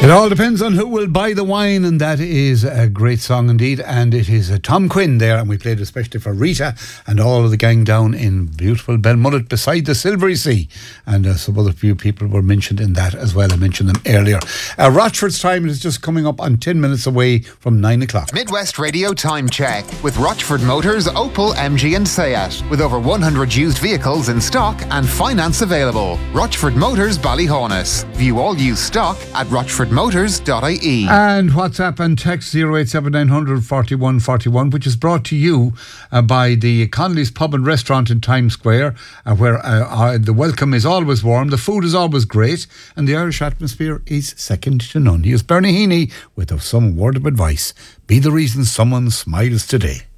It all depends on who will buy the wine, and that is a great song indeed. And it is Tom Quinn there, and we played especially for Rita and all of the gang down in beautiful Belmullet beside the Silvery Sea. And some other few people were mentioned in that as well. I mentioned them earlier. Rochford's time is just coming up on 10 minutes away from 9 o'clock. Midwest Radio Time Check with Rochford Motors, Opel, MG and Seat. With over 100 used vehicles in stock and finance available. Rochford Motors, Ballyhonus. View all used stock at rochfordmotors.ie. And WhatsApp and text 087900 41 41, which is brought to you by the Connolly's Pub and Restaurant in Times Square, where the welcome is always warm, the food is always great, and the Irish atmosphere is second to none. Here's Bernie Heaney with some word of advice. Be the reason someone smiles today.